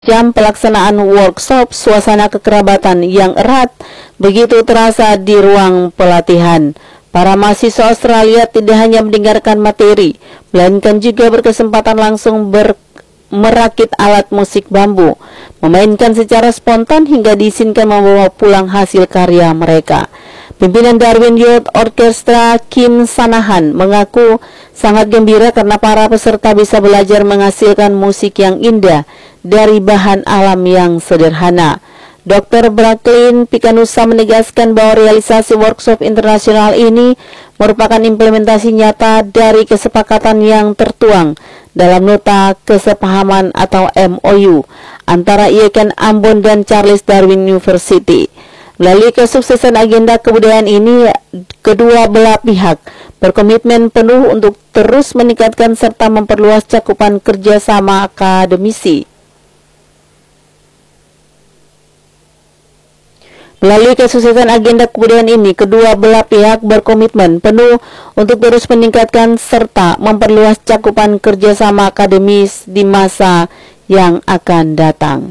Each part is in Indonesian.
Jam pelaksanaan workshop, suasana kekerabatan yang erat begitu terasa di ruang pelatihan. Para mahasiswa Australia tidak hanya mendengarkan materi, melainkan juga berkesempatan langsung merakit alat musik bambu, memainkan secara spontan hingga diizinkan membawa pulang hasil karya mereka. Pimpinan Darwin Youth Orchestra Kim Sanahan mengaku sangat gembira karena para peserta bisa belajar menghasilkan musik yang indah dari bahan alam yang sederhana. Dr. Bracklin Pikanusa menegaskan bahwa realisasi workshop internasional ini merupakan implementasi nyata dari kesepakatan yang tertuang dalam nota kesepahaman atau MOU antara IAIN Ambon dan Charles Darwin University. Melalui kesuksesan agenda kebudayaan ini, kedua belah pihak berkomitmen penuh untuk terus meningkatkan serta memperluas cakupan kerjasama akademisi. Melalui kesuksesan agenda kebudayaan ini, kedua belah pihak berkomitmen penuh untuk terus meningkatkan serta memperluas cakupan kerjasama akademis di masa yang akan datang.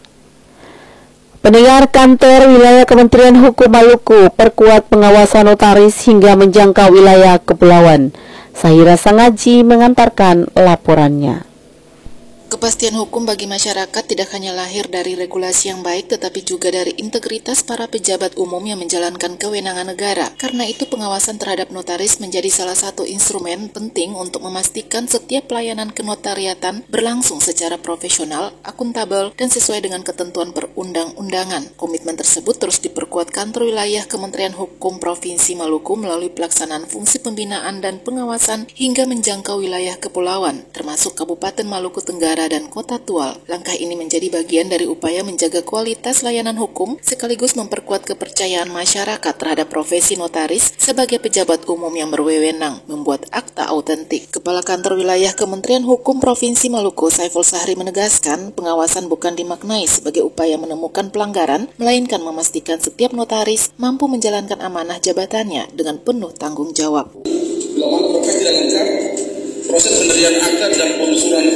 Pendengar, kantor wilayah Kementerian Hukum Maluku perkuat pengawasan notaris hingga menjangkau wilayah kepulauan. Sahira Sangaji mengantarkan laporannya. Kepastian hukum bagi masyarakat tidak hanya lahir dari regulasi yang baik, tetapi juga dari integritas para pejabat umum yang menjalankan kewenangan negara. Karena itu, pengawasan terhadap notaris menjadi salah satu instrumen penting untuk memastikan setiap pelayanan kenotariatan berlangsung secara profesional, akuntabel, dan sesuai dengan ketentuan perundang-undangan. Komitmen tersebut terus diperkuat kantor wilayah Kementerian Hukum Provinsi Maluku melalui pelaksanaan fungsi pembinaan dan pengawasan hingga menjangkau wilayah kepulauan, termasuk Kabupaten Maluku Tenggara dan Kota Tual. Langkah ini menjadi bagian dari upaya menjaga kualitas layanan hukum sekaligus memperkuat kepercayaan masyarakat terhadap profesi notaris sebagai pejabat umum yang berwenang membuat akta autentik. Kepala Kantor Wilayah Kementerian Hukum Provinsi Maluku, Saiful Sahri, menegaskan pengawasan bukan dimaknai sebagai upaya menemukan pelanggaran, melainkan memastikan setiap notaris mampu menjalankan amanah jabatannya dengan penuh tanggung jawab. Bila mana proses tidak lancar, proses pendirian akta dan pengusulan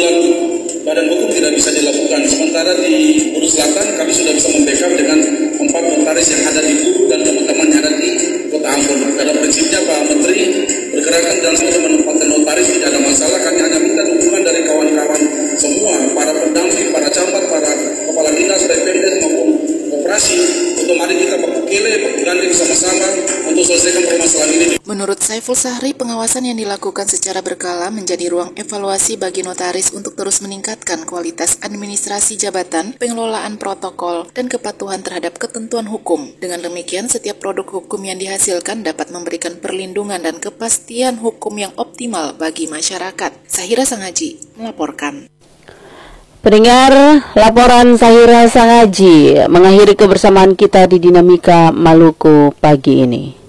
badan hukum tidak bisa dilakukan. Sementara di Buru Selatan kami sudah bisa membackup dengan 4 notaris yang ada di Buru dan teman-teman yang ada di Kota Ambon. Pada prinsipnya Pak Menteri bergerakan dan semua menempatkan notaris tidak ada masalah. Kami hanya minta dukungan dari kawan-kawan semua, para pendamping, para camat, para kepala dinas, PPD maupun operasi, untuk mari kita bergandeng sama-sama untuk selesaikan permasalahan ini. Menurut Saiful Sahri, pengawasan yang dilakukan secara berkala menjadi ruang evaluasi bagi notaris untuk terus meningkatkan kualitas administrasi jabatan, pengelolaan protokol, dan kepatuhan terhadap ketentuan hukum. Dengan demikian, setiap produk hukum yang dihasilkan dapat memberikan perlindungan dan kepastian hukum yang optimal bagi masyarakat. Sahira Sangaji melaporkan. Pendengar, laporan Sahira Sangaji mengakhiri kebersamaan kita di Dinamika Maluku pagi ini.